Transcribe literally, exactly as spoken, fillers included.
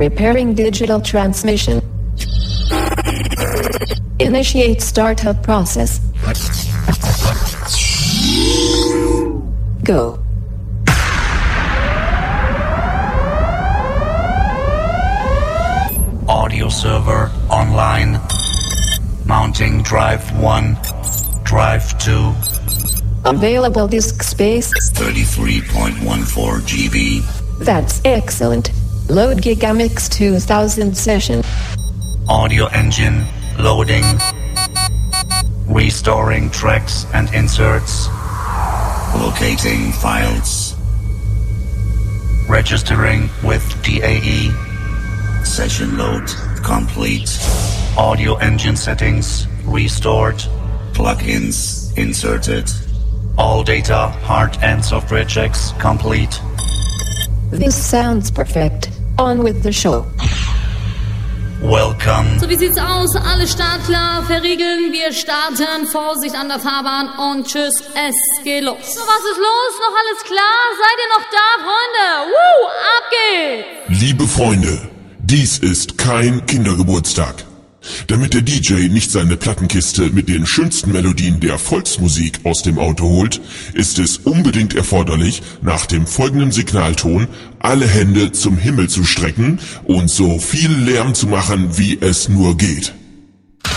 Preparing digital transmission. Initiate startup process. Go. Audio server online. Mounting drive one, drive two. Available disk space thirty-three point one four gigabytes. That's excellent. Load Gigamix two thousand session. Audio engine loading. Restoring tracks and inserts. Locating files. Registering with D A E. Session load complete. Audio engine settings restored. Plugins inserted. All data, hard and software checks complete. This sounds perfect. On with the show. Welcome. So, wie sieht's aus? Alle startklar, verriegeln. Wir starten. Vorsicht an der Fahrbahn und tschüss, es geht los. So, was ist los? Noch alles klar? Seid ihr noch da, Freunde? Woo, ab geht's! Liebe Freunde, dies ist kein Kindergeburtstag. Damit der D J nicht seine Plattenkiste mit den schönsten Melodien der Volksmusik aus dem Auto holt, ist es unbedingt erforderlich, nach dem folgenden Signalton alle Hände zum Himmel zu strecken und so viel Lärm zu machen, wie es nur geht.